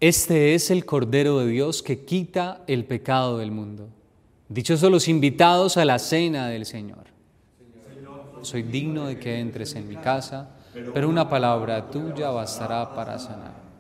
Este es el Cordero de Dios que quita el pecado del mundo. Dichosos los invitados a la cena del Señor. Soy digno de que entres en mi casa, pero una palabra tuya bastará para sanar.